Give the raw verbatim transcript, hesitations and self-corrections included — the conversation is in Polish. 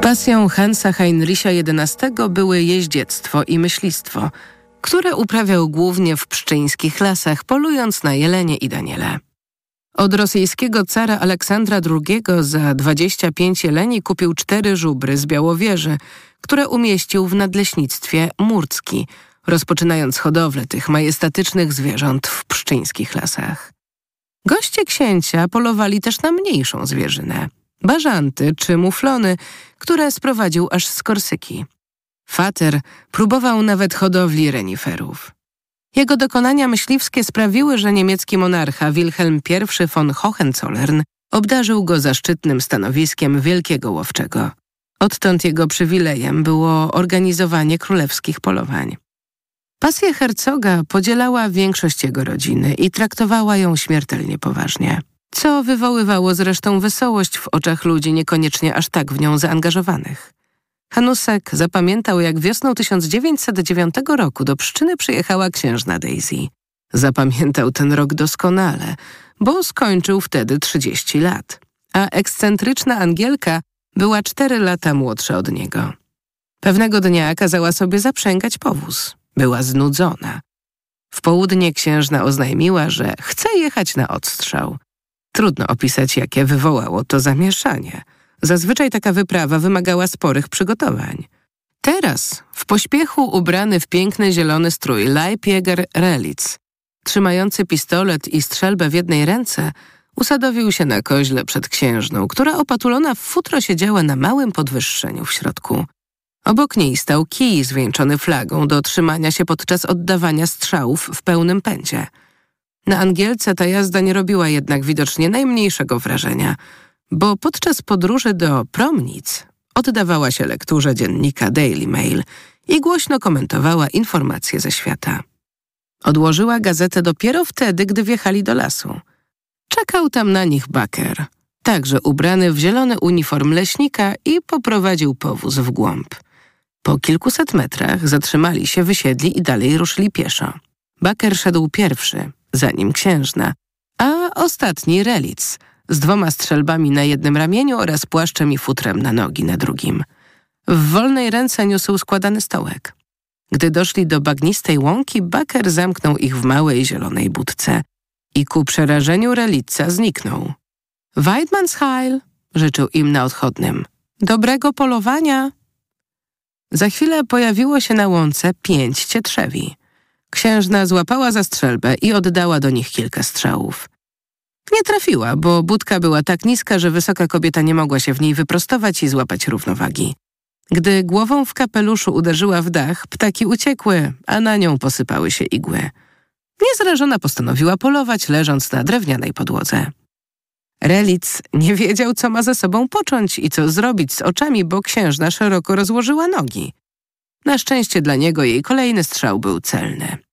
Pasją Hansa Heinricha jedenastego były jeździectwo i myślistwo, które uprawiał głównie w pszczyńskich lasach, polując na jelenie i daniele. Od rosyjskiego cara Aleksandra drugiego za dwadzieścia pięć jeleni kupił cztery żubry z Białowieży, które umieścił w nadleśnictwie Murcki, rozpoczynając hodowlę tych majestatycznych zwierząt w pszczyńskich lasach. Goście księcia polowali też na mniejszą zwierzynę, bażanty czy muflony, które sprowadził aż z Korsyki. Fater próbował nawet hodowli reniferów. Jego dokonania myśliwskie sprawiły, że niemiecki monarcha Wilhelm I von Hohenzollern obdarzył go zaszczytnym stanowiskiem wielkiego łowczego. Odtąd jego przywilejem było organizowanie królewskich polowań. Pasję hercoga podzielała większość jego rodziny i traktowała ją śmiertelnie poważnie, co wywoływało zresztą wesołość w oczach ludzi niekoniecznie aż tak w nią zaangażowanych. Hanusek zapamiętał, jak wiosną tysiąc dziewięćset dziewiątego roku do Pszczyny przyjechała księżna Daisy. Zapamiętał ten rok doskonale, bo skończył wtedy trzydzieści lat, a ekscentryczna Angielka była cztery lata młodsza od niego. Pewnego dnia kazała sobie zaprzęgać powóz. Była znudzona. W południe księżna oznajmiła, że chce jechać na odstrzał. Trudno opisać, jakie wywołało to zamieszanie. Zazwyczaj taka wyprawa wymagała sporych przygotowań. Teraz, w pośpiechu ubrany w piękny zielony strój Leibjäger Relitz, trzymający pistolet i strzelbę w jednej ręce, usadowił się na koźle przed księżną, która opatulona w futro siedziała na małym podwyższeniu w środku. Obok niej stał kij zwieńczony flagą do trzymania się podczas oddawania strzałów w pełnym pędzie. Na Angielce ta jazda nie robiła jednak widocznie najmniejszego wrażenia, bo podczas podróży do Promnic oddawała się lekturze dziennika Daily Mail i głośno komentowała informacje ze świata. Odłożyła gazetę dopiero wtedy, gdy wjechali do lasu. Czekał tam na nich Baker, także ubrany w zielony uniform leśnika, i poprowadził powóz w głąb. Po kilkuset metrach zatrzymali się, wysiedli i dalej ruszyli pieszo. Baker szedł pierwszy, za nim księżna, a ostatni Relitz, z dwoma strzelbami na jednym ramieniu oraz płaszczem i futrem na nogi na drugim. W wolnej ręce niósł składany stołek. Gdy doszli do bagnistej łąki, Baker zamknął ich w małej zielonej budce i ku przerażeniu Relitza zniknął. Weidmannsheil, życzył im na odchodnym. Dobrego polowania! Za chwilę pojawiło się na łące pięć cietrzewi. Księżna złapała za strzelbę i oddała do nich kilka strzałów. Nie trafiła, bo budka była tak niska, że wysoka kobieta nie mogła się w niej wyprostować i złapać równowagi. Gdy głową w kapeluszu uderzyła w dach, ptaki uciekły, a na nią posypały się igły. Niezrażona postanowiła polować, leżąc na drewnianej podłodze. Relitz nie wiedział, co ma ze sobą począć i co zrobić z oczami, bo księżna szeroko rozłożyła nogi. Na szczęście dla niego jej kolejny strzał był celny.